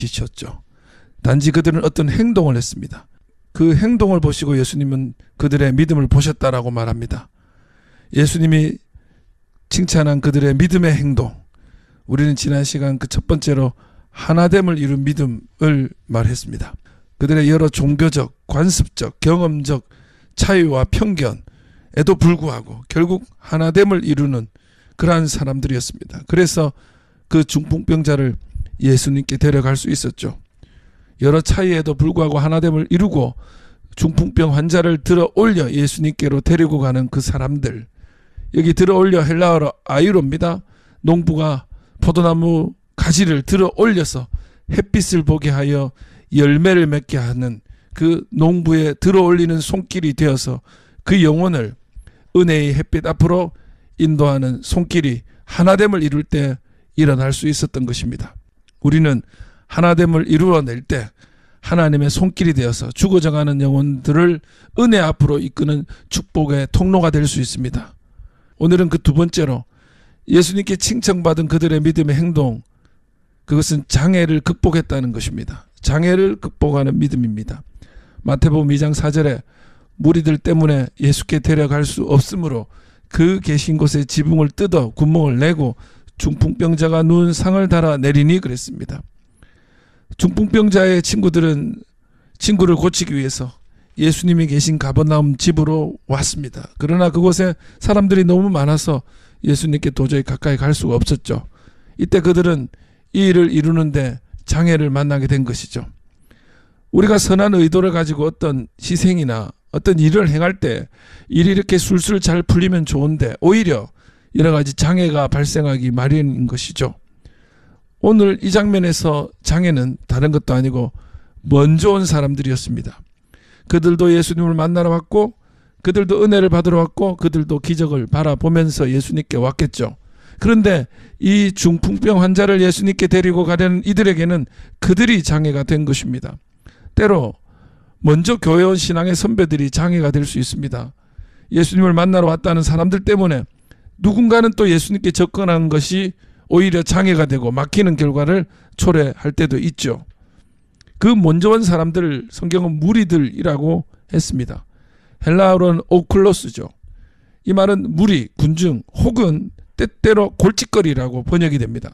지쳤죠. 단지 그들은 어떤 행동을 했습니다. 그 행동을 보시고 예수님은 그들의 믿음을 보셨다라고 말합니다. 예수님이 칭찬한 그들의 믿음의 행동, 우리는 지난 시간 그 첫 번째로 하나됨을 이룬 믿음을 말했습니다. 그들의 여러 종교적, 관습적, 경험적 차이와 편견에도 불구하고 결국 하나됨을 이루는 그러한 사람들이었습니다. 그래서 그 중풍병자를 예수님께 데려갈 수 있었죠. 여러 차이에도 불구하고 하나됨을 이루고 중풍병 환자를 들어 올려 예수님께로 데리고 가는 그 사람들, 여기 들어 올려 헬라어로 아이로입니다. 농부가 포도나무 가지를 들어 올려서 햇빛을 보게 하여 열매를 맺게 하는 그 농부에 들어 올리는 손길이 되어서 그 영혼을 은혜의 햇빛 앞으로 인도하는 손길이 하나됨을 이룰 때 일어날 수 있었던 것입니다. 우리는 하나됨을 이루어낼 때 하나님의 손길이 되어서 죽어져가는 영혼들을 은혜 앞으로 이끄는 축복의 통로가 될 수 있습니다. 오늘은 그 두 번째로 예수님께 칭찬받은 그들의 믿음의 행동, 그것은 장애를 극복했다는 것입니다. 장애를 극복하는 믿음입니다. 마태복음 2장 4절에 무리들 때문에 예수께 데려갈 수 없으므로 그 계신 곳에 지붕을 뜯어 구멍을 내고 중풍병자가 누운 상을 달아 내리니 그랬습니다. 중풍병자의 친구들은 친구를 고치기 위해서 예수님이 계신 가버나움 집으로 왔습니다. 그러나 그곳에 사람들이 너무 많아서 예수님께 도저히 가까이 갈 수가 없었죠. 이때 그들은 이 일을 이루는데 장애를 만나게 된 것이죠. 우리가 선한 의도를 가지고 어떤 희생이나 어떤 일을 행할 때 일이 이렇게 술술 잘 풀리면 좋은데 오히려 여러 가지 장애가 발생하기 마련인 것이죠. 오늘 이 장면에서 장애는 다른 것도 아니고 먼저 온 사람들이었습니다. 그들도 예수님을 만나러 왔고 그들도 은혜를 받으러 왔고 그들도 기적을 바라보면서 예수님께 왔겠죠. 그런데 이 중풍병 환자를 예수님께 데리고 가려는 이들에게는 그들이 장애가 된 것입니다. 때로 먼저 교회 온 신앙의 선배들이 장애가 될 수 있습니다. 예수님을 만나러 왔다는 사람들 때문에 누군가는 또 예수님께 접근하는 것이 오히려 장애가 되고 막히는 결과를 초래할 때도 있죠. 그 먼저 온 사람들을 성경은 무리들이라고 했습니다. 헬라어로는 오클로스죠. 이 말은 무리, 군중 혹은 때때로 골칫거리라고 번역이 됩니다.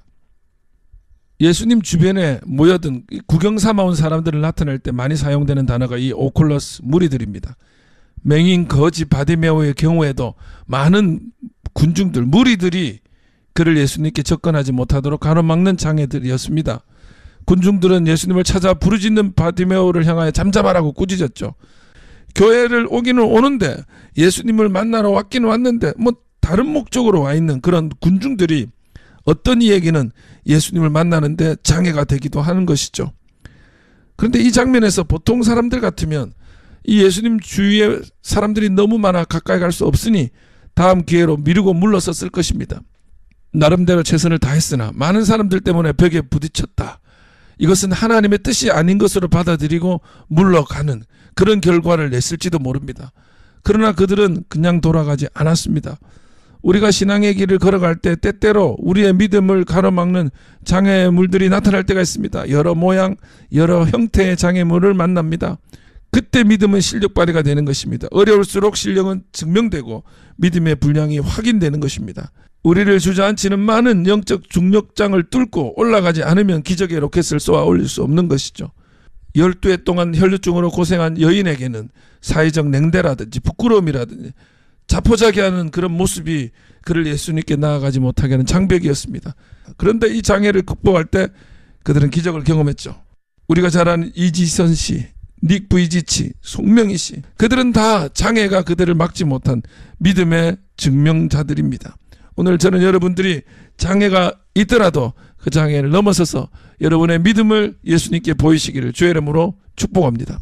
예수님 주변에 모여든 구경 삼아 온 사람들을 나타낼 때 많이 사용되는 단어가 이 오클로스, 무리들입니다. 맹인 거지 바디메오의 경우에도 많은 군중들, 무리들이 그를 예수님께 접근하지 못하도록 가로막는 장애들이었습니다. 군중들은 예수님을 찾아 부르짖는 바디메오를 향하여 잠잠하라고 꾸짖었죠. 교회를 오기는 오는데 예수님을 만나러 왔기는 왔는데 뭐 다른 목적으로 와 있는 그런 군중들이 어떤 이에게는 예수님을 만나는데 장애가 되기도 하는 것이죠. 그런데 이 장면에서 보통 사람들 같으면 이 예수님 주위에 사람들이 너무 많아 가까이 갈 수 없으니 다음 기회로 미루고 물러섰을 것입니다. 나름대로 최선을 다했으나 많은 사람들 때문에 벽에 부딪혔다. 이것은 하나님의 뜻이 아닌 것으로 받아들이고 물러가는 그런 결과를 냈을지도 모릅니다. 그러나 그들은 그냥 돌아가지 않았습니다. 우리가 신앙의 길을 걸어갈 때 때때로 우리의 믿음을 가로막는 장애물들이 나타날 때가 있습니다. 여러 모양, 여러 형태의 장애물을 만납니다. 그때 믿음은 실력 발휘가 되는 것입니다. 어려울수록 실력은 증명되고 믿음의 분량이 확인되는 것입니다. 우리를 주저앉히는 많은 영적 중력장을 뚫고 올라가지 않으면 기적의 로켓을 쏘아 올릴 수 없는 것이죠. 12해 동안 혈류증으로 고생한 여인에게는 사회적 냉대라든지 부끄러움이라든지 자포자기하는 그런 모습이 그를 예수님께 나아가지 못하게 하는 장벽이었습니다. 그런데 이 장애를 극복할 때 그들은 기적을 경험했죠. 우리가 잘 아는 이지선 씨, 닉 부이지치, 송명희 씨, 그들은 다 장애가 그들을 막지 못한 믿음의 증명자들입니다. 오늘 저는 여러분들이 장애가 있더라도 그 장애를 넘어서서 여러분의 믿음을 예수님께 보이시기를 주의 이름으로 축복합니다.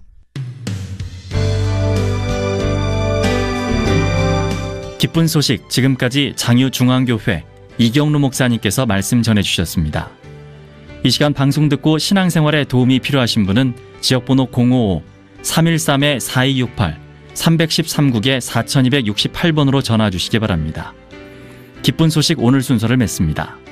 기쁜 소식, 지금까지 장유중앙교회 이경루 목사님께서 말씀 전해주셨습니다. 이 시간 방송 듣고 신앙생활에 도움이 필요하신 분은 지역번호 055-313-4268 313국에 4268번으로 전화 주시기 바랍니다. 기쁜 소식 오늘 순서를 맺습니다.